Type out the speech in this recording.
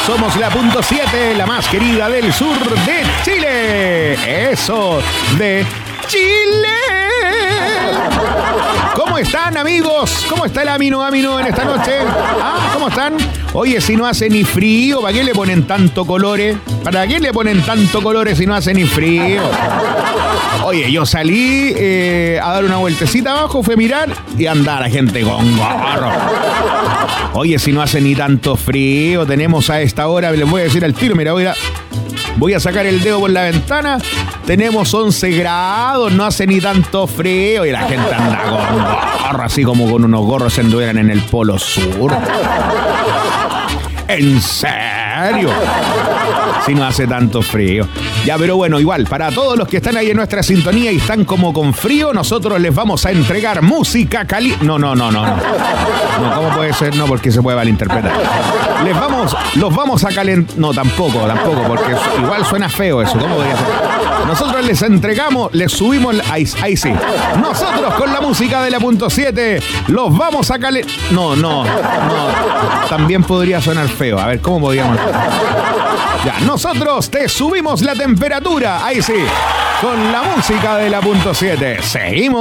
somos la punto 7, la más querida del sur de Chile. Eso, de Chile. ¿Cómo están, amigos? ¿Cómo está el amino en esta noche? ¿Cómo están? Oye, si no hace ni frío, ¿para qué le ponen tanto colores? ¿Para qué le ponen tanto colores si no hace ni frío? Oye, yo salí a dar una vueltecita abajo, fui a mirar y andaba la gente con gorro. Oye, si no hace ni tanto frío, tenemos a esta hora, les voy a decir al tiro, mira, voy a sacar el dedo por la ventana, tenemos 11 grados, no hace ni tanto frío y la gente anda con gorro, así como con unos gorros se anduvieran en el Polo Sur. ¿En serio? Si no hace tanto frío. Ya, pero bueno, igual, para todos los que están ahí en nuestra sintonía y están como con frío, nosotros les vamos a entregar música caliente. No, ¿cómo puede ser? No, porque se puede malinterpretar. Los vamos a calentar. No, tampoco, porque igual suena feo eso. ¿Cómo podría ser? Nosotros les entregamos, les subimos. Ahí sí. Nosotros con la música de la punto 7 los vamos a calentar. No. También podría sonar feo. A ver, ¿cómo podríamos? Ya, nosotros te subimos la temperatura. Ahí sí. Con la música de la punto 7. Seguimos.